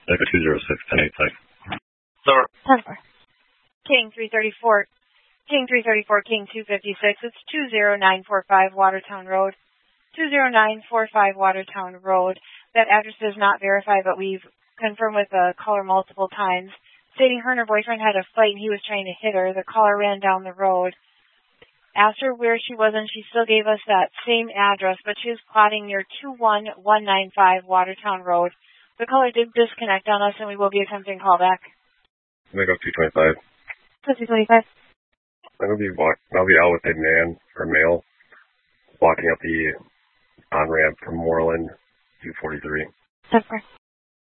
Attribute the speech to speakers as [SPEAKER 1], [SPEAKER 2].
[SPEAKER 1] Echo 206, 1085.
[SPEAKER 2] Silver.
[SPEAKER 3] 10-4. King 334. King 334, King 256. It's 20945 Watertown Road. 20945 Watertown Road. That address is not verified, but we've confirmed with the caller multiple times, stating her and her boyfriend had a fight and he was trying to hit her. The caller ran down the road, asked her where she was, and she still gave us that same address, but she was plotting near 21195 Watertown Road. The caller did disconnect on us, and we will be attempting call back.
[SPEAKER 1] Echo 225.
[SPEAKER 3] 225.
[SPEAKER 1] I'll be out with a man or male walking up the on-ramp from Moreland 243.
[SPEAKER 3] 10-4.